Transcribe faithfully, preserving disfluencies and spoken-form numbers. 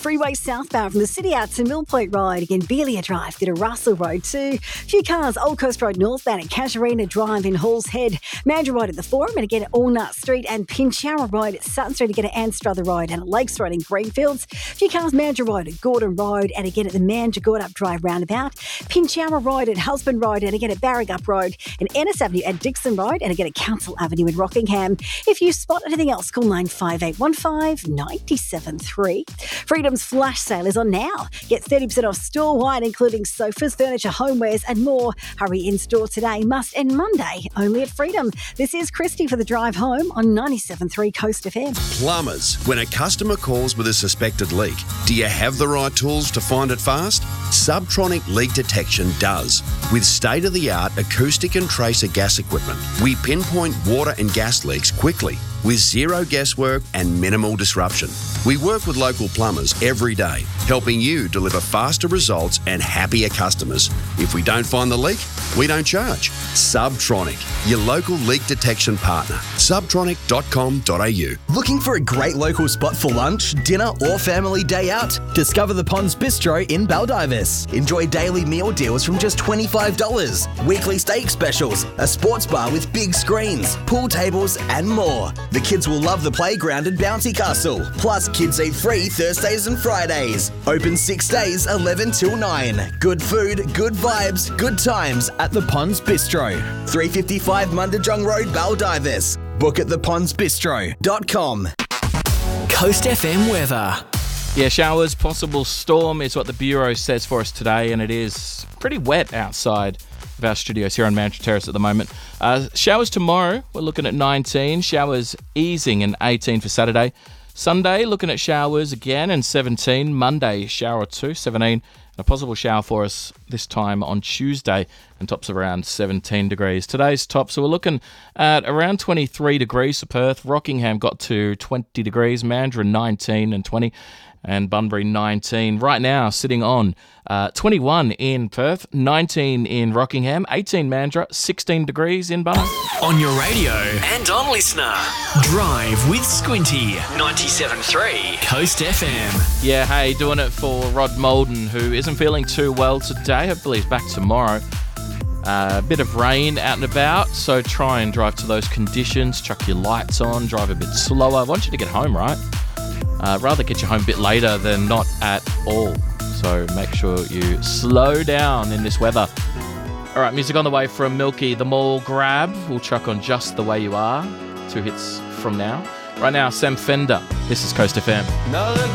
freeway southbound from the city out to Mill Point Road. Again, Beelia Drive through to Russell Road too. Few cars, Old Coast Road northbound at Casuarina Drive in Halls Head. Mandurah Road at the Forum and again at Allnut Street and Pinchara Road at Sutton Street again at Anstruther Road and at Lakes Road in Greenfields. Few cars, Mandurah Road at Gordon Road and again at the Mandurah Drive roundabout. Pinchara Road at Husband Road and again at Barragup Road and Ennis Avenue at Dixon Road and again at Council Avenue in Rockingham. If you spot anything else, call nine five eight one five nine seven three. Freedom's flash sale is on now. Get thirty percent off store-wide, including sofas, furniture, homewares and more. Hurry in-store today. Must end Monday, only at Freedom. This is Christy for The Drive Home on ninety-seven point three Coast F M. Plumbers, when a customer calls with a suspected leak, do you have the right tools to find it fast? Subtronic Leak Detection does. With state-of-the-art acoustic and tracer gas equipment, we pinpoint water and gas leaks quickly with zero guesswork and minimal disruption. We work with local plumbers every day, helping you deliver faster results and happier customers. If we don't find the leak, we don't charge. Subtronic, your local leak detection partner. subtronic dot com dot a u. Looking for a great local spot for lunch, dinner or family day out? Discover the Ponds Bistro in Baldivis. Enjoy daily meal deals from just twenty-five dollars, weekly steak specials, a sports bar with big screens, pool tables and more. The kids will love the playground and bouncy castle. Plus, kids eat free Thursdays and Fridays. Open six days, eleven till nine. Good food, good vibes, good times at the Ponds Bistro. three fifty-five Mundajong Road, Baldivis. Book at the ponds bistro dot com. Coast F M weather. Yeah, showers, possible storm is what the Bureau says for us today, and it is pretty wet outside of our studios here on Mantry Terrace at the moment. Uh, showers tomorrow, we're looking at nineteen. Showers easing and eighteen for Saturday. Sunday, looking at showers again and seventeen. Monday, shower or two, seventeen. And a possible shower for us this time on Tuesday and tops around seventeen degrees. Today's top, so we're looking at around twenty-three degrees for Perth. Rockingham got to twenty degrees. Mandurah nineteen and twenty. And Bunbury nineteen. Right now, sitting on uh, twenty-one in Perth, nineteen in Rockingham, eighteen Mandurah, sixteen degrees in Bunbury. On your radio and on Listener. Drive with Squinty. ninety-seven point three Coast F M. Yeah, hey, doing it for Rod Molden, who isn't feeling too well today. Hopefully he's back tomorrow. A uh, bit of rain out and about, so try and drive to those conditions. Chuck your lights on, drive a bit slower. I want you to get home, right? Uh, rather get you home a bit later than not at all. So make sure you slow down in this weather. All right, music on the way from Milky, The Mall Grab. We'll chuck on Just the Way You Are. Two hits from now. Right now, Sam Fender. This is Coast F M. Another